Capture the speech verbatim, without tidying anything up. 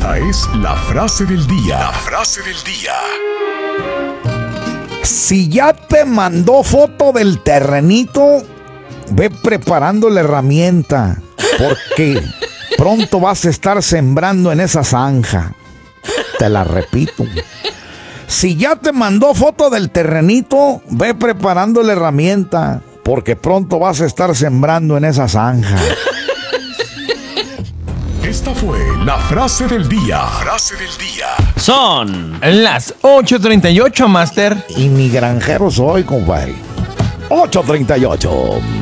Esta es la frase del día. La frase del día. Si ya te mandó foto del terrenito, ve preparando la herramienta, porque pronto vas a estar sembrando en esa zanja. Te la repito. Si ya te mandó foto del terrenito, ve preparando la herramienta, porque pronto vas a estar sembrando en esa zanja. Esta fue la frase del día. Frase del día. Son las ocho treinta y ocho, Master. Y mi granjero soy, compadre. ocho treinta y ocho.